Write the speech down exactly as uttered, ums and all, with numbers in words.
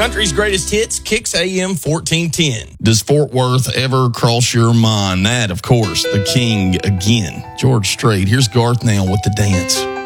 Country's Greatest Hits, Kicks A M fourteen ten. Does Fort Worth ever cross your mind? That, of course, the king again, George Strait. Here's Garth now with the dance.